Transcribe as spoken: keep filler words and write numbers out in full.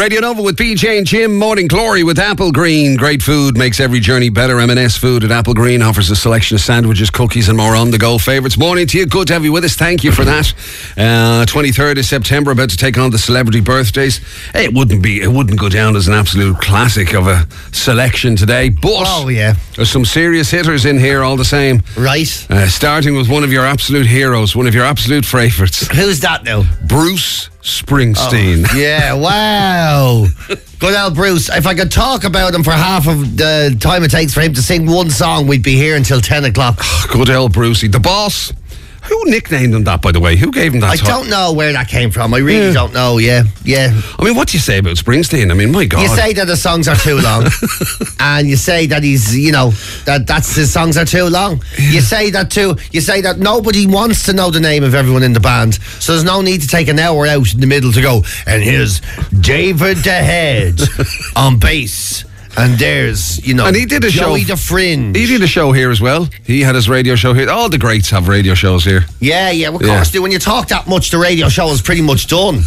Radio Nova with B J and Jim. Morning Glory with Apple Green. Great food makes every journey better. M and S Food at Apple Green offers a selection of sandwiches, cookies and more on-the-go favourites. Morning to you. Good to have you with us. Thank you for that. Uh, twenty-third of September, about to take on the celebrity birthdays. Hey, it wouldn't be, it wouldn't go down as an absolute classic of a selection today, but oh yeah, there's some serious hitters in here all the same. Right. Uh, starting with one of your absolute heroes, one of your absolute favourites. Who's that now? Bruce Springsteen. Oh, yeah, wow. Good old Bruce. If I could talk about him for half of the time it takes for him to sing one song, we'd be here until ten o'clock. Good old Brucey. The Boss. Who nicknamed him that, by the way? Who gave him that? I t- don't know where that came from. I really yeah. don't know, yeah. Yeah. I mean, what do you say about Springsteen? I mean, my God. You say that the songs are too long. And you say that he's, you know, that that's his songs are too long. You say that too. You say that nobody wants to know the name of everyone in the band. So there's no need to take an hour out in the middle to go, and here's David the Head on bass. And there's, you know, and he did a Joey show, the Fringe. He did a show here as well. He had his radio show here. All the greats have radio shows here. Yeah, yeah, of course. Yeah. Do. When you talk that much, the radio show is pretty much done.